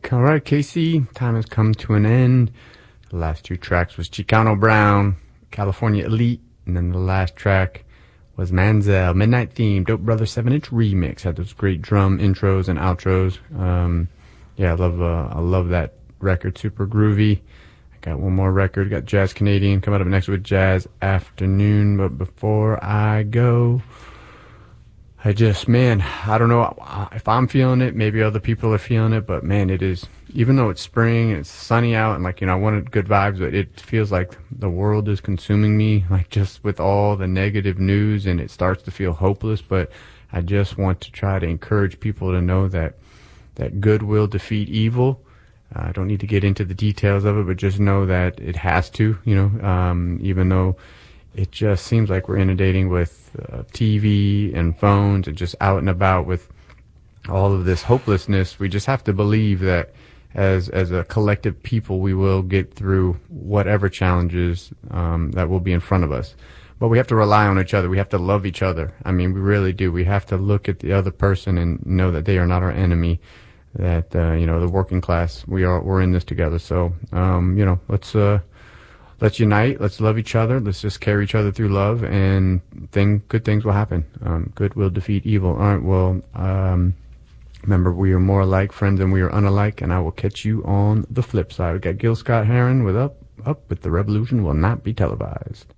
All right, Casey, time has come to an end. The last two tracks was Chicano Brown, California Elite, and then the last track was Manzel, Midnight Theme, Dope Brother 7-inch remix. Had those great drum intros and outros. Yeah, I love that record, super groovy. I got one more record, got Jazz Canadian coming up next with Jazz Afternoon. But before I go, I don't know if I'm feeling it, maybe other people are feeling it, but man, it is, even though it's spring, it's sunny out, and like, I wanted good vibes, but it feels like the world is consuming me, like just with all the negative news, and it starts to feel hopeless. But I just want to try to encourage people to know that good will defeat evil. I don't need to get into the details of it, but just know that it has to, even though it just seems like we're inundating with TV and phones and just out and about with all of this hopelessness. We just have to believe that as a collective people, we will get through whatever challenges that will be in front of us. But we have to rely on each other. We have to love each other. I mean, we really do. We have to look at the other person and know that they are not our enemy. That the working class, we're in this together. So let's unite. Let's love each other. Let's just carry each other through love, and good things will happen. Good will defeat evil. All right. Well, remember, we are more alike, friends, than we are unalike, and I will catch you on the flip side. We got Gil Scott-Heron with Up, but the revolution will not be televised.